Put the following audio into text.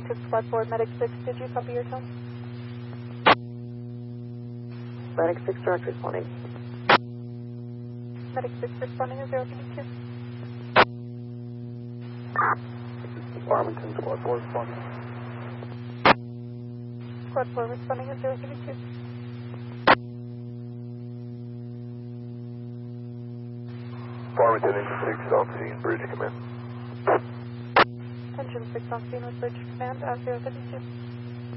It's Squad 4, Medic 6. Did you copy your tone? Medic 6 direct responding. Medic 6 responding to 032. Farmington, Squad 4 responding. Squad 4 responding to 032. Farmington, Engine 6 on scene, bridge command. Engine 6 on scene with bridge command at 032.